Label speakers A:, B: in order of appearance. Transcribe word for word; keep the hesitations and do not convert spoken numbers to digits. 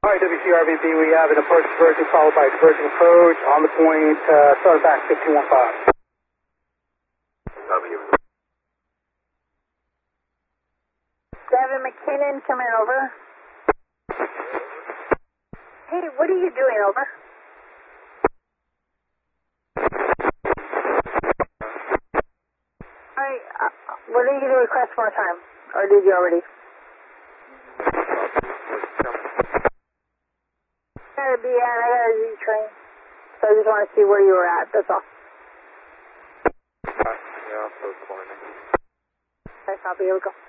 A: Hi, W C R V P, we have an approach divergence followed by divergent approach on the point, uh, start back fifteen one five.
B: W.
C: Gavin McKinnon coming over. Hey, what are you doing, over? Alright, uh, what are you going to request one more time? Or did you already? I gotta be on, I gotta retrain. So I just want to see where you were at, that's all.
B: Uh, yeah, so it's morning.
C: Okay, copy, here we go.